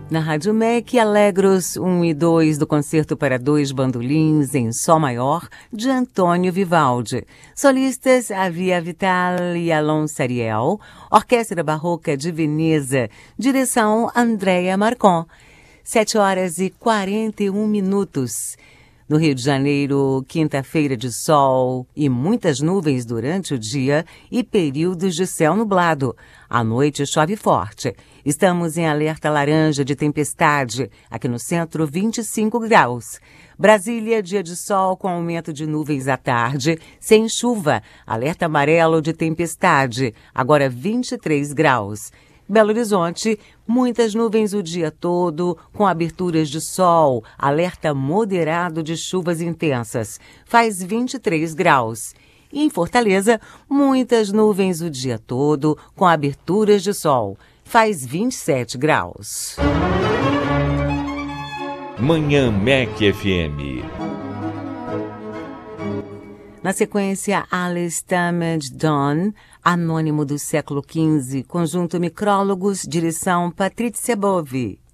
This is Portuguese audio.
Na Rádio MEC, Alegros 1 e 2 do Concerto para Dois Bandolins em Sol Maior, de Antônio Vivaldi. Solistas Avia Vital e Alonso Ariel. Orquestra Barroca de Veneza. Direção Andréa Marcon. 7h41. No Rio de Janeiro, quinta-feira de sol e muitas nuvens durante o dia e períodos de céu nublado. À noite chove forte. Estamos em alerta laranja de tempestade, aqui no centro 25 graus. Brasília, dia de sol com aumento de nuvens à tarde, sem chuva. Alerta amarelo de tempestade, agora 23 graus. Belo Horizonte, muitas nuvens o dia todo, com aberturas de sol, alerta moderado de chuvas intensas, faz 23 graus. E em Fortaleza, muitas nuvens o dia todo, com aberturas de sol, faz 27 graus. Manhã MEC FM. Na sequência, Alice Damage Done, Anônimo do século XV, conjunto Micrólogos, direção Patrícia Bove.